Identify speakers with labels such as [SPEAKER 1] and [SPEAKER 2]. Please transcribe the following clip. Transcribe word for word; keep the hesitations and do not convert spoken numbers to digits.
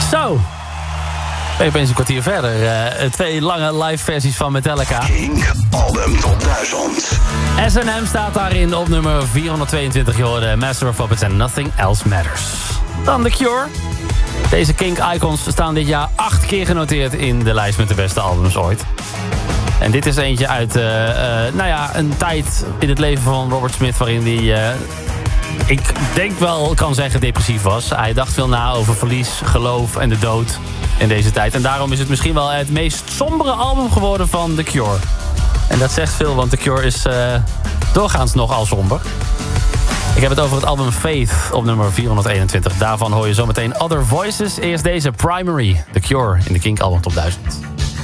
[SPEAKER 1] Zo. Ben je opeens een kwartier verder. Uh, twee lange live versies van Metallica.
[SPEAKER 2] Kink Album Top duizend.
[SPEAKER 1] S en M staat daarin op nummer vierhonderdtweeëntwintig. Je hoorde Master of Puppets and Nothing Else Matters. Dan The Cure. Deze Kink Icons staan dit jaar acht keer genoteerd in de lijst met de beste albums ooit. En dit is eentje uit uh, uh, nou ja, een tijd in het leven van Robert Smith waarin hij, uh, ik denk wel kan zeggen, depressief was. Hij dacht veel na over verlies, geloof en de dood in deze tijd. En daarom is het misschien wel het meest sombere album geworden van The Cure. En dat zegt veel, want The Cure is uh, doorgaans nogal somber. Ik heb het over het album Faith op nummer vierhonderdeenentwintig. Daarvan hoor je zometeen Other Voices. Eerst deze Primary, The Cure in de Kink Album Top duizend.